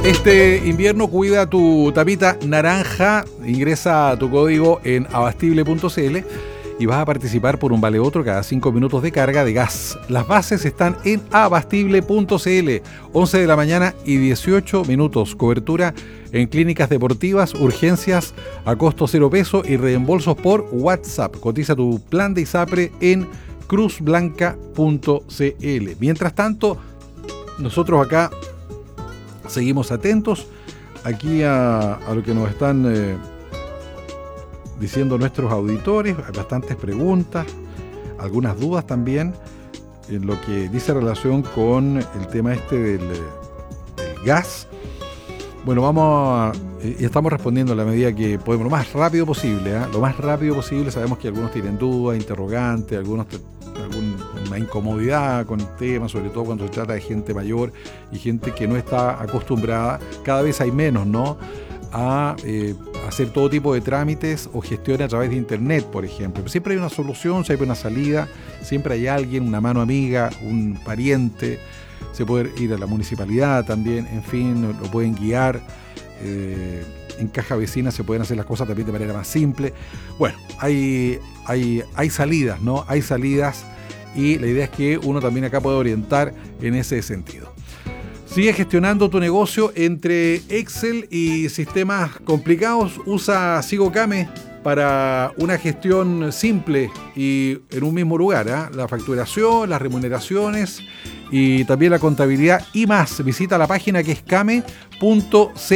Este invierno cuida tu tapita naranja, ingresa tu código en abastible.cl y vas a participar por un vale otro cada 5 minutos de carga de gas. Las bases están en abastible.cl, 11 de la mañana y 18 minutos. Cobertura en clínicas deportivas, urgencias a costo 0 peso y reembolsos por WhatsApp. Cotiza tu plan de ISAPRE en cruzblanca.cl. Mientras tanto, nosotros acá seguimos atentos aquí a lo que nos están diciendo nuestros auditores. Hay bastantes preguntas, algunas dudas también en lo que dice relación con el tema del gas. Bueno, y estamos respondiendo a la medida que podemos, lo más rápido posible, lo más rápido posible. Sabemos que algunos tienen dudas, interrogantes, alguna incomodidad con el tema, sobre todo cuando se trata de gente mayor y gente que no está acostumbrada. Cada vez hay menos, ¿no?, a hacer todo tipo de trámites o gestiones a través de internet, por ejemplo. Pero siempre hay una solución, siempre hay una salida, siempre hay alguien, una mano amiga, un pariente. Se puede ir a la municipalidad también, en fin, lo pueden guiar. En caja vecina se pueden hacer las cosas también de manera más simple. Bueno, hay salidas, ¿no? Hay salidas y la idea es que uno también acá puede orientar en ese sentido. Sigue gestionando tu negocio entre Excel y sistemas complicados. Usa SigoCame para una gestión simple y en un mismo lugar, la facturación, las remuneraciones y también la contabilidad y más. Visita la página que es came.cl.